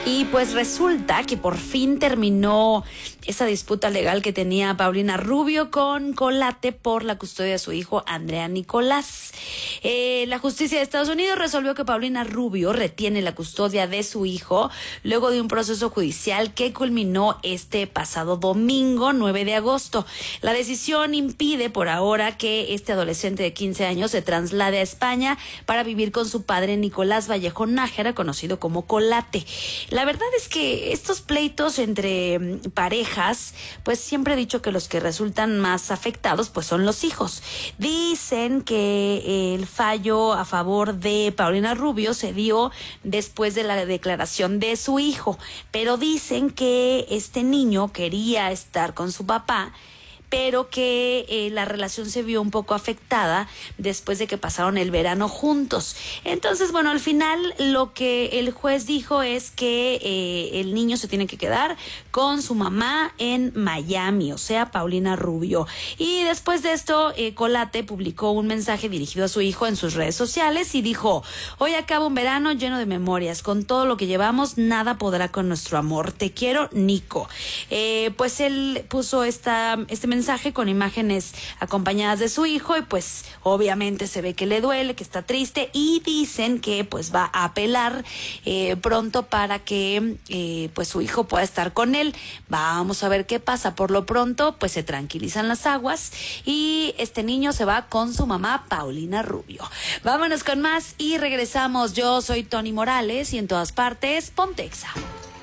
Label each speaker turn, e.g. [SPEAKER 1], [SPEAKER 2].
[SPEAKER 1] Y pues resulta que por fin terminó esa disputa legal que tenía Paulina Rubio con Colate por la custodia de su hijo Andrea Nicolás. La justicia de Estados Unidos resolvió que Paulina Rubio retiene la custodia de su hijo luego de un proceso judicial que culminó este pasado domingo 9 de agosto. La decisión impide por ahora que este adolescente de 15 años se traslade a España para vivir con su padre Nicolás Vallejo Nájera, conocido como Colate. La verdad es que estos pleitos entre parejas, pues siempre he dicho que los que resultan más afectados pues son los hijos. Dicen que el fallo a favor de Paulina Rubio se dio después de la declaración de su hijo, pero dicen que este niño quería estar con su papá, pero que la relación se vio un poco afectada después de que pasaron el verano juntos. Entonces, bueno, al final lo que el juez dijo es que el niño se tiene que quedar con su mamá en Miami, o sea, Paulina Rubio. Y después de esto, Colate publicó un mensaje dirigido a su hijo en sus redes sociales y dijo: hoy acaba un verano lleno de memorias, con todo lo que llevamos, nada podrá con nuestro amor, te quiero, Nico. Pues él puso este mensaje con imágenes acompañadas de su hijo y pues obviamente se ve que le duele, que está triste, y dicen que pues va a apelar pronto para que pues su hijo pueda estar con él. Vamos a ver qué pasa. Por lo pronto pues se tranquilizan las aguas y este niño se va con su mamá Paulina Rubio. Vámonos con más y regresamos. Yo soy Tony Morales y en todas partes Pontexa.